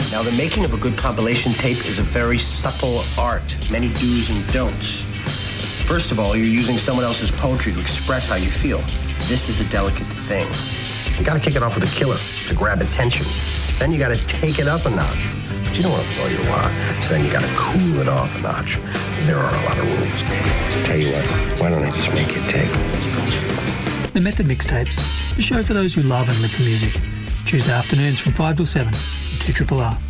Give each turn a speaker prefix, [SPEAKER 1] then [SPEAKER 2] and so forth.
[SPEAKER 1] Now, the making of a good compilation tape is a very subtle art, many do's and don'ts. First of all, you're using someone else's poetry to express how you feel. This is a delicate thing. You gotta kick it off with a killer to grab attention. Then you gotta take it up a notch. But you don't want to blow your wad, so then you gotta cool it off a notch. And there are a lot of rules. So tell you what, why don't I just make you tape?
[SPEAKER 2] The Method Mixtapes, the show for those who love and live for music. Tuesday afternoons from 5 till 7 on 2RRR.